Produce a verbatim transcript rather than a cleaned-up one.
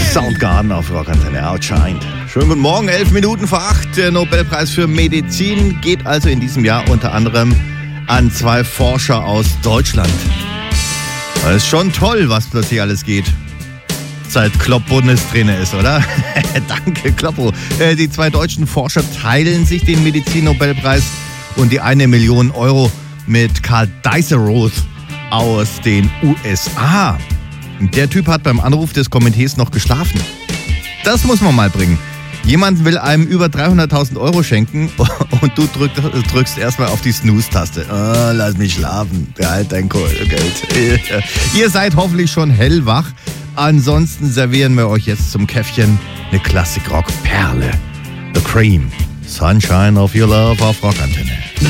Soundgarden auf Rockantenne Outshine. Schönen guten Morgen, elf Minuten vor acht. Der Nobelpreis für Medizin geht also in diesem Jahr unter anderem an zwei Forscher aus Deutschland. Das ist schon toll, was plötzlich alles geht. Seit Klopp Bundestrainer ist, oder? Danke, Kloppo. Die zwei deutschen Forscher teilen sich den Medizin-Nobelpreis und die eine Million Euro mit Karl Deisseroth aus den U S A. Der Typ hat beim Anruf des Komitees noch geschlafen. Das muss man mal bringen. Jemand will einem über dreihunderttausend Euro schenken und du drück, drückst erstmal auf die Snooze-Taste. Oh, lass mich schlafen. Behalt dein Geld. Ihr seid hoffentlich schon hellwach. Ansonsten servieren wir euch jetzt zum Käffchen eine Klassik-Rock-Perle. The Cream. Sunshine of Your Love auf Rockantenne.